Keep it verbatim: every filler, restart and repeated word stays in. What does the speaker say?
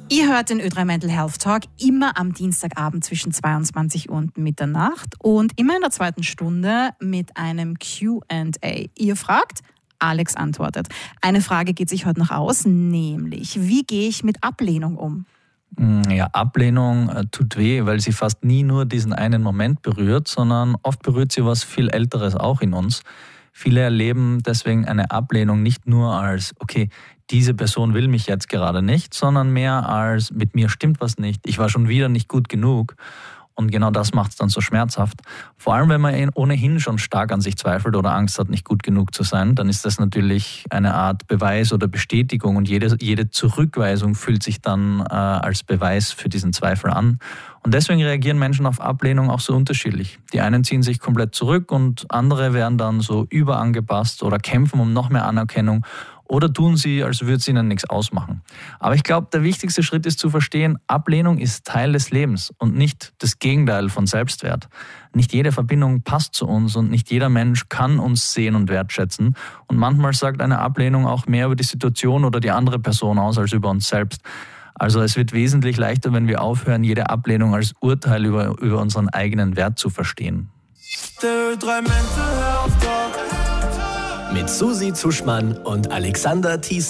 Ihr hört den Ö drei Mental Health Talk immer am Dienstagabend zwischen zweiundzwanzig und Mitternacht und immer in der zweiten Stunde mit einem Q and A. Ihr fragt, Alex antwortet. Eine Frage geht sich heute noch aus, nämlich, wie gehe ich mit Ablehnung um? Ja, Ablehnung äh, tut weh, weil sie fast nie nur diesen einen Moment berührt, sondern oft berührt sie was viel Älteres auch in uns. Viele erleben deswegen eine Ablehnung nicht nur als, okay, diese Person will mich jetzt gerade nicht, sondern mehr als, mit mir stimmt was nicht, ich war schon wieder nicht gut genug. Und genau das macht es dann so schmerzhaft. Vor allem, wenn man ohnehin schon stark an sich zweifelt oder Angst hat, nicht gut genug zu sein, dann ist das natürlich eine Art Beweis oder Bestätigung und jede, jede Zurückweisung fühlt sich dann äh, als Beweis für diesen Zweifel an. Und deswegen reagieren Menschen auf Ablehnung auch so unterschiedlich. Die einen ziehen sich komplett zurück und andere werden dann so überangepasst oder kämpfen um noch mehr Anerkennung. Oder tun sie, als würde es ihnen nichts ausmachen. Aber ich glaube, der wichtigste Schritt ist zu verstehen, Ablehnung ist Teil des Lebens und nicht das Gegenteil von Selbstwert. Nicht jede Verbindung passt zu uns und nicht jeder Mensch kann uns sehen und wertschätzen. Und manchmal sagt eine Ablehnung auch mehr über die Situation oder die andere Person aus als über uns selbst. Also es wird wesentlich leichter, wenn wir aufhören, jede Ablehnung als Urteil über, über unseren eigenen Wert zu verstehen. Der Ö drei Mental Health Talk mit Susi Zuschmann und Alexander Thies.